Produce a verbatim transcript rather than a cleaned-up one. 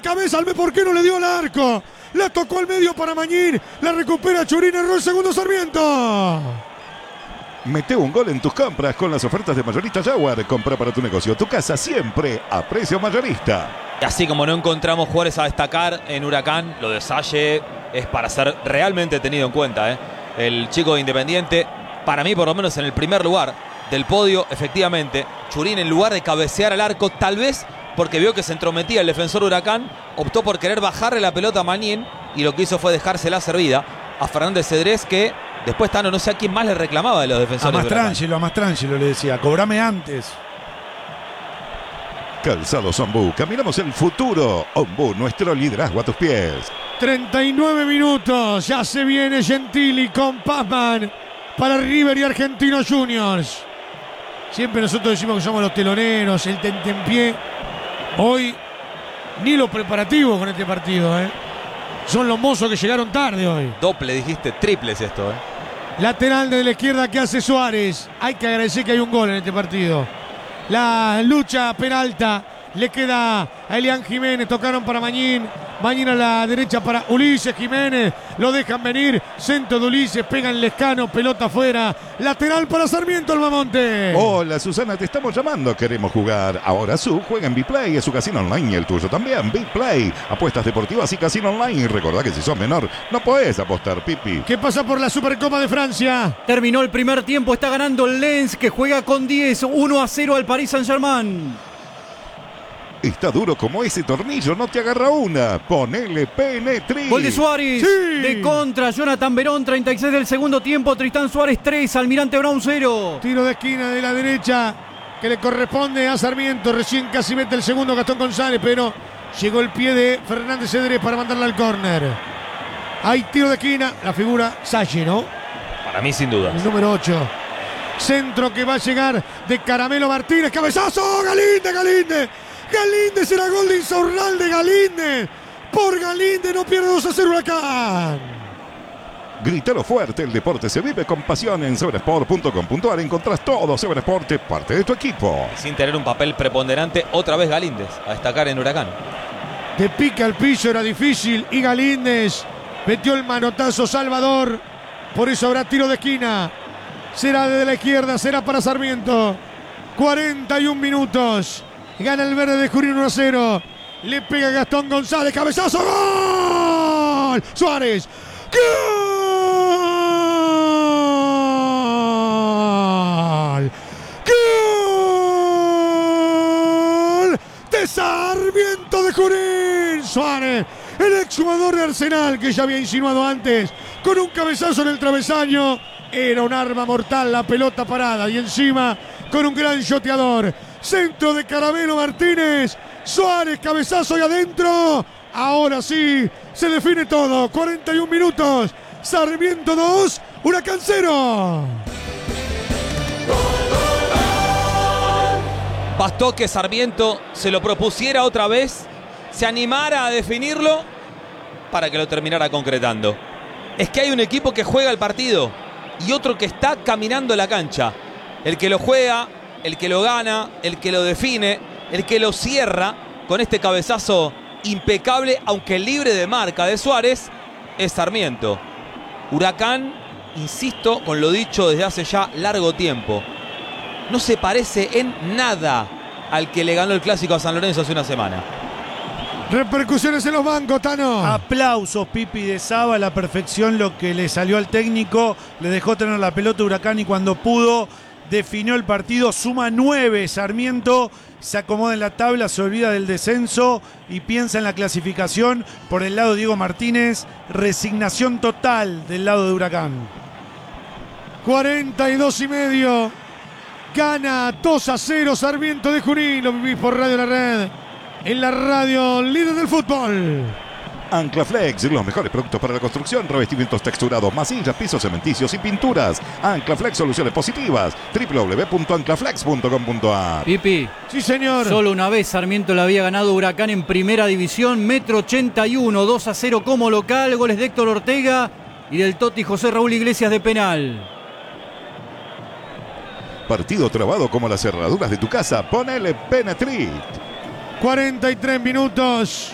cabeza, al ¿por qué no le dio al arco? La tocó al medio para Mañín, la recupera Churín, erró el segundo Sarmiento. Mete un gol en tus compras con las ofertas de Mayorista Jaguar. Compra para tu negocio, tu casa, siempre a precio mayorista. Y así como no encontramos jugadores a destacar en Huracán, lo de Salle es para ser realmente tenido en cuenta, ¿eh? El chico de Independiente, para mí por lo menos en el primer lugar del podio, efectivamente. Churín, en lugar de cabecear al arco, tal vez porque vio que se entrometía el defensor Huracán, optó por querer bajarle la pelota a Mañín y lo que hizo fue dejársela servida a Fernández Cedrés, que después Tano no sé a quién más le reclamaba de los defensores. A Mastrangelo, a Mastrangelo le decía, cobrame antes. Calzados Ombú, caminamos el futuro. Ombú, nuestro liderazgo a tus pies. treinta y nueve minutos, ya se viene Gentili con Pazman para River y Argentinos Juniors. Siempre nosotros decimos que somos los teloneros, el tentempié. Hoy ni los preparativos con este partido, ¿eh? Son los mozos que llegaron tarde hoy. Doble, dijiste, triple es esto, ¿eh? Lateral de la izquierda que hace Suárez. Hay que agradecer que hay un gol en este partido. La lucha Peralta. Le queda a Elian Jiménez. Tocaron para Mañín. Mañín a la derecha para Ulises Jiménez. Lo dejan venir. Centro de Ulises. Pega en Lescano. Pelota afuera. Lateral para Sarmiento Almamonte. Hola Susana, te estamos llamando. Queremos jugar. Ahora Su juega en B-Play. Es su casino online y el tuyo también. B-Play. Apuestas deportivas y casino online. Y recordá que si sos menor no podés apostar, Pipi. ¿Qué pasa por la Supercopa de Francia? Terminó el primer tiempo. Está ganando el Lens, que juega con diez. uno a cero al Paris Saint-Germain. Está duro como ese tornillo, no te agarra una. Ponele Penetri. Gol de Suárez. Sí. De contra, Jonathan Verón, treinta y seis del segundo tiempo. Tristán Suárez tres, Almirante Brown cero. Tiro de esquina de la derecha que le corresponde a Sarmiento. Recién casi mete el segundo Gastón González, pero llegó el pie de Fernández Cedrés para mandarla al córner. Hay tiro de esquina, la figura Salle, ¿no? Para mí sin duda. El número ocho. Centro que va a llegar de Caramelo Martínez. Cabezazo, Galíndez, Galíndez. Galíndez, era gol de Insaurralde, Galíndez. Por Galíndez no pierde dos a cero Huracán. Grítalo fuerte, el deporte se vive con pasión. En Severesport punto com punto ar encontrás todo Severesport, parte de tu equipo. Sin tener un papel preponderante, otra vez Galíndez a destacar en Huracán. De pica al piso era difícil y Galíndez metió el manotazo Salvador. Por eso habrá tiro de esquina. Será desde la izquierda, será para Sarmiento. cuarenta y un minutos. Gana el verde de Junín uno a cero. Le pega Gastón González. Cabezazo. ¡Gol! Suárez. ¡Gol! ¡Gol! De Sarmiento de Junín. Suárez, el exjugador de Arsenal que ya había insinuado antes con un cabezazo en el travesaño. Era un arma mortal la pelota parada y encima con un gran shoteador. Centro de Caramelo Martínez. Suárez, cabezazo y adentro. Ahora sí, se define todo. cuarenta y un minutos. Sarmiento dos, Huracán cero. Bastó que Sarmiento se lo propusiera otra vez, se animara a definirlo para que lo terminara concretando. Es que hay un equipo que juega el partido y otro que está caminando la cancha. El que lo juega, el que lo gana, el que lo define, el que lo cierra con este cabezazo impecable, aunque libre de marca de Suárez, es Sarmiento. Huracán, insisto con lo dicho desde hace ya largo tiempo, no se parece en nada al que le ganó el clásico a San Lorenzo hace una semana. Repercusiones en los bancos, Tano. Aplausos, Pipi de Saba, a la perfección lo que le salió al técnico. Le dejó tener la pelota a Huracán y cuando pudo definió el partido. Suma nueve Sarmiento, se acomoda en la tabla, se olvida del descenso y piensa en la clasificación. Por el lado de Diego Martínez, resignación total del lado de Huracán. cuarenta y dos y medio. Gana dos a cero Sarmiento de Junín. Lo vivís por Radio La Red, en la radio líder del fútbol. Anclaflex, los mejores productos para la construcción, revestimientos texturados, masillas, pisos cementicios y pinturas. Anclaflex, soluciones positivas. doble u doble u doble u punto anclaflex punto com punto ar. Pipi. Sí, señor. Solo una vez Sarmiento le había ganado Huracán en primera división. Metro ochenta y uno, dos a cero como local. Goles de Héctor Ortega y del Toti José Raúl Iglesias de penal. Partido trabado como las cerraduras de tu casa. Ponele Penetrit. cuarenta y tres minutos.